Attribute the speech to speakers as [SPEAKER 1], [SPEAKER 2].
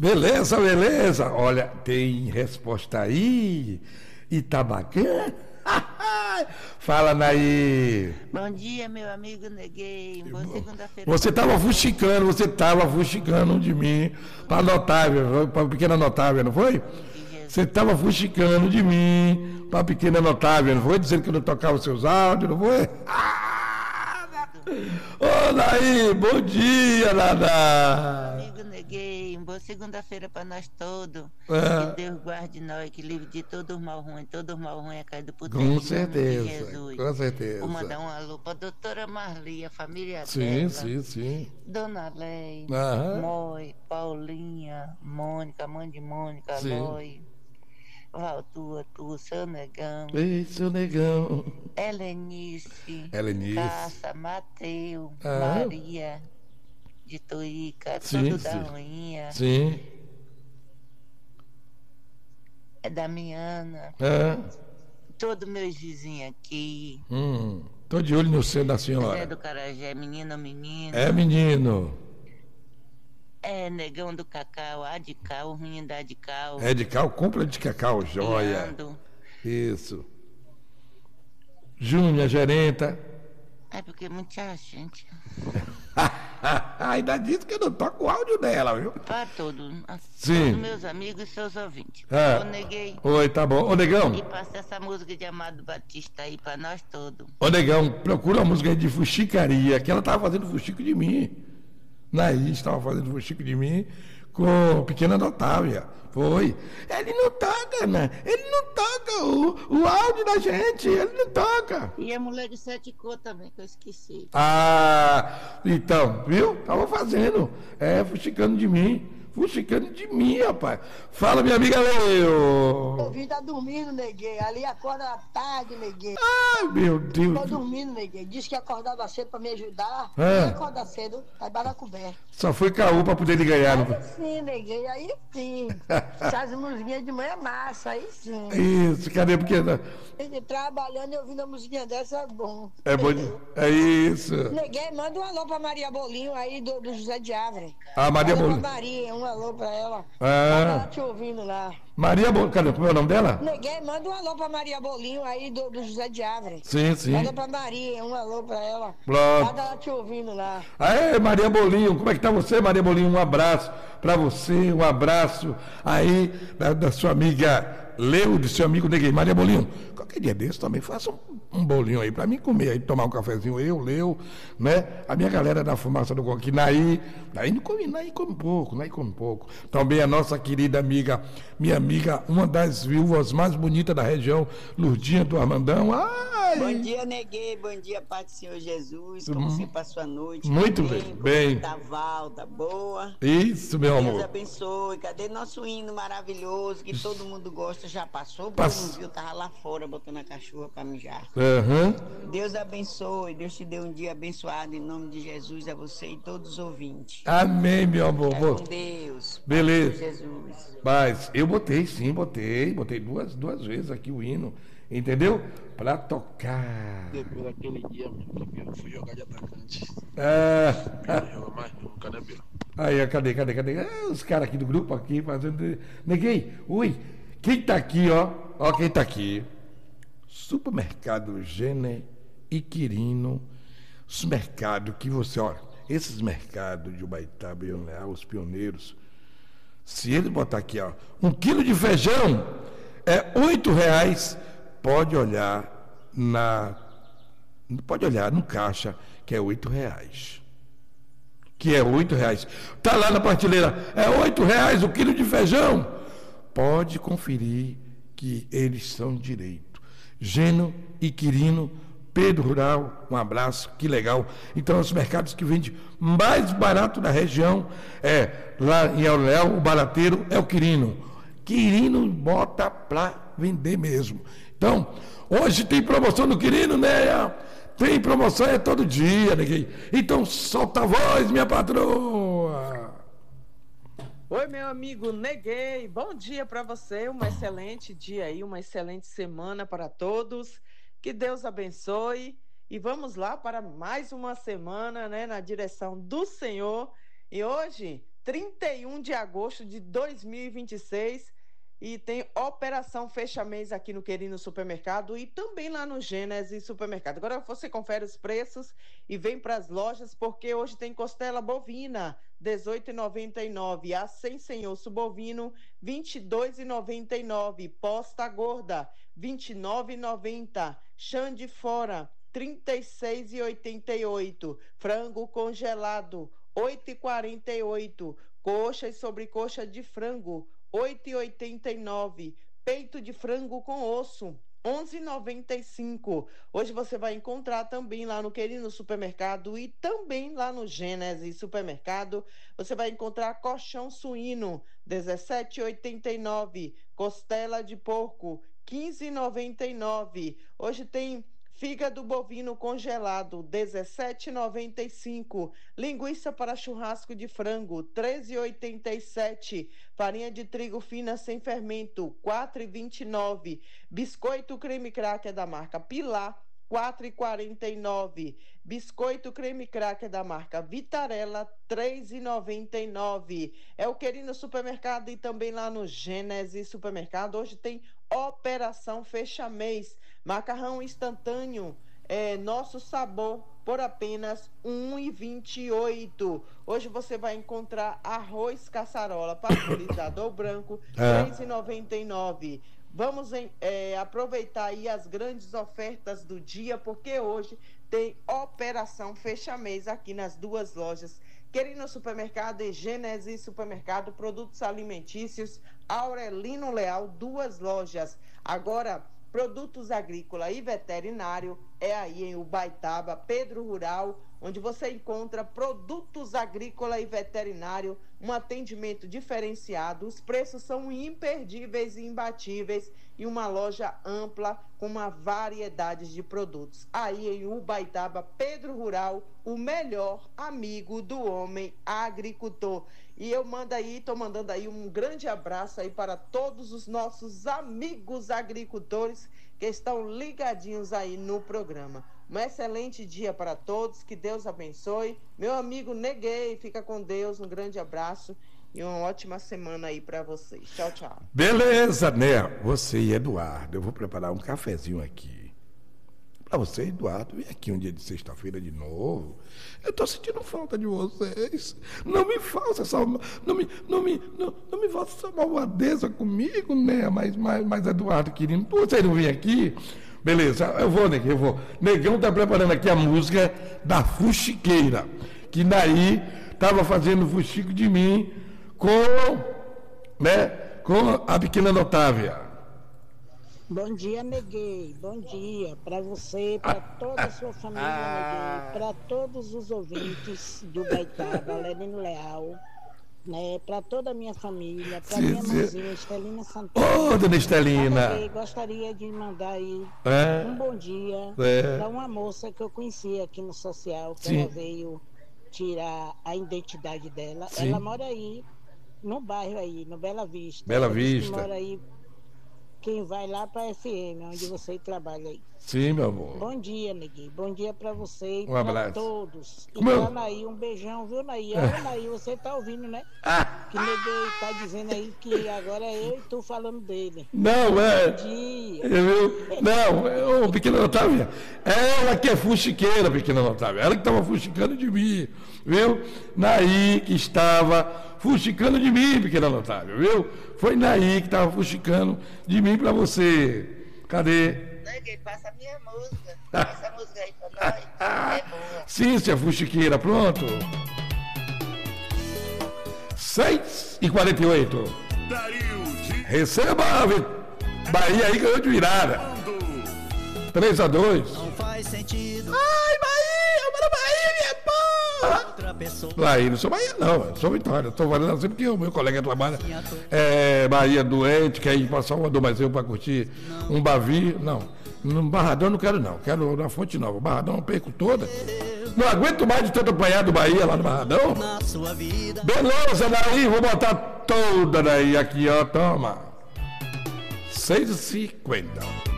[SPEAKER 1] Beleza, beleza. Olha, tem resposta aí. Itabacã. Fala, Naí.
[SPEAKER 2] Bom dia, meu amigo Neguinho. Boa segunda-feira.
[SPEAKER 1] Você estava fuxicando de mim para Notável, para a pequena Notável, não foi? Você estava fuxicando de mim para a pequena Notável, não foi? Dizendo que eu não tocava os seus áudios, não foi? Ô, Naí, bom dia, Naná.
[SPEAKER 2] Amigo Neguinho, boa segunda-feira para nós todos.
[SPEAKER 1] É.
[SPEAKER 2] Que Deus guarde nós, que livre de todo mal ruim é caído por
[SPEAKER 1] Com
[SPEAKER 2] terra, em nome de
[SPEAKER 1] certeza,
[SPEAKER 2] Jesus.
[SPEAKER 1] com certeza.
[SPEAKER 2] Vou mandar um alô para a doutora Marli, a família
[SPEAKER 1] Sim,
[SPEAKER 2] dela.
[SPEAKER 1] sim.
[SPEAKER 2] Dona Lei,
[SPEAKER 1] Aham.
[SPEAKER 2] Moi, Paulinha, Mônica, mãe de Mônica,
[SPEAKER 1] Sim.
[SPEAKER 2] Loi, Valtua, seu negão,
[SPEAKER 1] Ei, seu negão.
[SPEAKER 2] Helenice,
[SPEAKER 1] Helenice.
[SPEAKER 2] Caça, Mateu,
[SPEAKER 1] Ah.
[SPEAKER 2] Maria, de Toica,
[SPEAKER 1] Sim,
[SPEAKER 2] todo da
[SPEAKER 1] sim.
[SPEAKER 2] Ruinha,
[SPEAKER 1] Sim.
[SPEAKER 2] Damiana,
[SPEAKER 1] É.
[SPEAKER 2] todos meus vizinhos aqui,
[SPEAKER 1] Tô de olho no seu da
[SPEAKER 2] Zé
[SPEAKER 1] senhora.
[SPEAKER 2] do Carajé, menino ou menino,
[SPEAKER 1] É, menino.
[SPEAKER 2] Negão do Cacau, Adical, ruim da Adical,
[SPEAKER 1] É de cal, compra de cacau, joia.
[SPEAKER 2] Leandro.
[SPEAKER 1] Isso. Júnior, gerenta.
[SPEAKER 2] É porque muita gente,
[SPEAKER 1] Ainda disse que eu não toco o áudio dela, viu?
[SPEAKER 2] para todos,
[SPEAKER 1] Sim.
[SPEAKER 2] todos meus amigos e seus ouvintes.
[SPEAKER 1] É.
[SPEAKER 2] Eu neguei.
[SPEAKER 1] Oi, tá bom. Ô, negão.
[SPEAKER 2] E passa essa música de Amado Batista aí pra nós todos.
[SPEAKER 1] Ô, negão, procura uma música aí de fuxicaria, que ela tava fazendo fuxico de mim. Naí estava fazendo fuxico de mim com a pequena Notávia. Foi. Ele não toca, né? Ele não toca o áudio da gente, ele não toca.
[SPEAKER 2] E a mulher de sete cor também, que eu esqueci.
[SPEAKER 1] Ah, então, viu? Tava fazendo. Fuxicando de mim. Fuxicando de mim, rapaz. Fala, minha amiga Leo.
[SPEAKER 3] O ouvinte tá dormindo, neguinho. Ali acorda à tarde, neguinho.
[SPEAKER 1] Ai, meu Deus.
[SPEAKER 3] Tô dormindo, neguinho. Disse que acordava cedo pra me ajudar.
[SPEAKER 1] É.
[SPEAKER 3] Nem acorda cedo, tá embaixo da coberta.
[SPEAKER 1] Só foi caô pra poder lhe ganhar. Não foi?
[SPEAKER 3] Aí sim, neguinho. Aí sim. Essas musiquinhas de manhã massa, aí sim.
[SPEAKER 1] Isso, cadê? Porque
[SPEAKER 3] Ele trabalhando e ouvindo a musiquinha dessa é bom.
[SPEAKER 1] é bom. É isso.
[SPEAKER 3] Neguinho, manda um alô pra Maria Bolinho aí do José de Ávore.
[SPEAKER 1] Ah, Maria
[SPEAKER 3] Alô pra
[SPEAKER 1] Bolinho.
[SPEAKER 3] Maria, um alô pra ela.
[SPEAKER 1] Ah.
[SPEAKER 3] Ela tá te ouvindo lá.
[SPEAKER 1] Maria Bolinho. Cadê? Como é o nome dela?
[SPEAKER 3] Neguinho, manda um alô pra Maria Bolinho aí do José de Ávore.
[SPEAKER 1] Sim, sim.
[SPEAKER 3] Manda pra Maria, um alô pra ela.
[SPEAKER 1] Pronto.
[SPEAKER 3] Tá te ouvindo lá.
[SPEAKER 1] Aê, Maria Bolinho, como é que tá você, Maria Bolinho? Um abraço pra você, um abraço aí da sua amiga Leo, do seu amigo Neguinho. Maria Bolinho, qualquer dia desse também faça um bolinho aí pra mim comer, aí tomar um cafezinho, eu, Leo, né? A minha galera da Fumaça do Coque, Naí não come, Naí come pouco. Também a nossa querida amiga, minha amiga, uma das viúvas mais bonitas da região, Lurdinha do Armandão. Ai!
[SPEAKER 4] Bom dia, Neguei. Bom dia, Pai do Senhor Jesus. Como você passou a noite?
[SPEAKER 1] Muito bem.
[SPEAKER 4] Tá Valda, boa.
[SPEAKER 1] Isso, meu
[SPEAKER 4] Deus
[SPEAKER 1] amor.
[SPEAKER 4] abençoe. Cadê nosso hino maravilhoso que todo mundo gosta? Já passou?
[SPEAKER 1] Passou.
[SPEAKER 4] Não viu? Tava lá fora botando a cachorra pra mijar.
[SPEAKER 1] Aham.
[SPEAKER 4] Deus abençoe. Deus te dê um dia abençoado em nome de Jesus a você e todos os ouvintes.
[SPEAKER 1] Amém, meu amor.
[SPEAKER 4] Fica com Deus.
[SPEAKER 1] Beleza.
[SPEAKER 4] Jesus.
[SPEAKER 1] Mas eu botei duas vezes aqui o hino, entendeu? Pra tocar.
[SPEAKER 5] Depois daquele dia, que eu fui jogar de atacante.
[SPEAKER 1] Ah,
[SPEAKER 5] Não joga mais nunca, né, Belo?
[SPEAKER 1] aí, cadê? Os caras aqui do grupo aqui fazendo. Neguei, ui, quem tá aqui, ó? Ó, quem tá aqui. Supermercado Gene e Quirino. Os mercados que você, olha, esses mercados de Ubaitaba e Leal, os pioneiros. Se ele botar aqui, ó, 1 quilo de feijão é R$8, pode olhar no caixa, que é R$8. Que é R$8. Tá lá na prateleira, é R$8 o quilo de feijão. Pode conferir que eles são direito. Geno e Quirino, Pedro Rural, um abraço, que legal. Então, os mercados que vendem mais barato da região lá em El Léo, o barateiro é o Quirino. Quirino bota pra vender mesmo. Então, hoje tem promoção no Quirino, né? Tem promoção todo dia, neguinho. Então, solta a voz, minha patroa.
[SPEAKER 6] Oi, meu amigo Neguei. Bom dia para você, um excelente dia aí, uma excelente semana para todos. Que Deus abençoe e vamos lá para mais uma semana, né, na direção do Senhor. E hoje 31 de agosto de 2026. E tem operação fecha-mês aqui no Querino Supermercado e também lá no Gênesis Supermercado. Agora você confere os preços e vem para as lojas, porque hoje tem costela bovina, R$ 18,99. Assim sem osso bovino, R$ 22,99. Posta gorda, R$ 29,90. Chã de fora, R$ 36,88. Frango congelado, R$ 8,48. Coxa e sobrecoxa de frango, R$ 8,89. Peito de frango com osso, R$ 11,95. Hoje você vai encontrar também lá no Querino Supermercado e também lá no Gênesis Supermercado. Você vai encontrar colchão suíno, R$ 17,89. Costela de porco, R$ 15,99. Hoje tem fígado bovino congelado, R$ 17,95. Linguiça para churrasco de frango, R$ 13,87. Farinha de trigo fina sem fermento, R$ 4,29. Biscoito creme cracker da marca Pilar, R$ 4,49. Biscoito creme cracker da marca Vitarella, R$ 3,99. É o Querino Supermercado e também lá no Gênesis Supermercado. Hoje tem operação fecha-mês. Macarrão instantâneo, nosso sabor, por apenas R$ 1,28. Hoje você vai encontrar arroz caçarola pasteurizado ou branco, R$ 3,99. Vamos aproveitar aí as grandes ofertas do dia, porque hoje tem operação fecha-mês aqui nas duas lojas. Querino Supermercado e Gênesis Supermercado, produtos alimentícios, Aurelino Leal, duas lojas. Agora, produtos agrícola e veterinário é aí em Ubaitaba, Pedro Rural, onde você encontra produtos agrícola e veterinário, um atendimento diferenciado, os preços são imperdíveis e imbatíveis e uma loja ampla com uma variedade de produtos. Aí em Ubaitaba, Pedro Rural, o melhor amigo do homem agricultor. E eu estou mandando aí um grande abraço aí para todos os nossos amigos agricultores que estão ligadinhos aí no programa. Um excelente dia para todos, que Deus abençoe. Meu amigo Neguei, fica com Deus, um grande abraço e uma ótima semana aí para vocês. Tchau, tchau.
[SPEAKER 1] Beleza, né? Você e Eduardo, eu vou preparar um cafezinho aqui. Para você, Eduardo, vem aqui um dia de sexta-feira de novo. Eu estou sentindo falta de vocês. Não me faça essa malvadeza comigo, né? Mas Eduardo, querido, vocês não vêm aqui? Beleza, eu vou. Negão está preparando aqui a música da Fuxiqueira, que daí estava fazendo fuxico de mim com a pequena Otávia.
[SPEAKER 3] Bom dia, Neguei. Bom dia para você, para toda a sua família, Neguei, para todos os ouvintes do Baitaba, Aurelino Leal, né, para toda a minha família, para minha mãozinha, Estelina Santana.
[SPEAKER 1] Ô, dona Estelina!
[SPEAKER 3] Gostaria de mandar aí um bom dia para uma moça que eu conheci aqui no social, que ela veio tirar a identidade dela. Sim. Ela mora aí, no bairro aí, no Bela Vista.
[SPEAKER 1] Bela Vista.
[SPEAKER 3] Mora aí, quem vai lá para a FM, onde você trabalha aí.
[SPEAKER 1] Sim, meu amor.
[SPEAKER 3] Bom dia, Neguinho. Bom dia para você e
[SPEAKER 1] um abraço
[SPEAKER 3] para todos. E para Naí, um beijão, viu, Naí? Naí, você tá ouvindo, né? Que Neguinho tá dizendo aí que agora é eu e tu falando dele.
[SPEAKER 1] Não,
[SPEAKER 3] Bom dia.
[SPEAKER 1] Não, pequena Otávia, ela que é fuxiqueira, pequena Otávia. Ela que estava fuxicando de mim, viu? Naí que estava fuxicando de mim, pequena Otávia, viu? Foi Naí que estava fuxicando de mim para você. Cadê?
[SPEAKER 2] Passa a minha música. Passa a música aí pra nós. É boa.
[SPEAKER 1] Sim, se é fuxiqueira, pronto. 6h48. Receba Bahia aí, ganhou de virada. 3-2.
[SPEAKER 7] Não faz sentido.
[SPEAKER 1] Ai, Bahia, para Bahia, minha porra.
[SPEAKER 7] Outra pessoa.
[SPEAKER 1] Bahia, não sou Bahia, não, eu sou Vitória. Estou falando assim porque o meu colega trabalha. Bahia doente, quer ir para Salvador, mas eu para curtir um Bavi, não. No Barradão não quero, não. Quero na Fonte Nova. O Barradão eu perco toda. Não aguento mais de tanto apanhar do Bahia lá no Barradão.
[SPEAKER 7] Na sua vida.
[SPEAKER 1] Beleza, daí, vou botar toda daí aqui, ó. Toma. 6h50.